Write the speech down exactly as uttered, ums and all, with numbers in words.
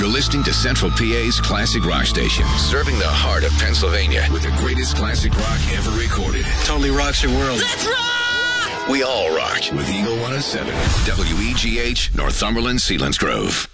You're listening to Central P A's Classic Rock Station, serving the heart of Pennsylvania with the greatest classic rock ever recorded. Totally rocks your world. Let's rock! We all rock with Eagle one oh seven, W E G H, Northumberland, Selinsgrove.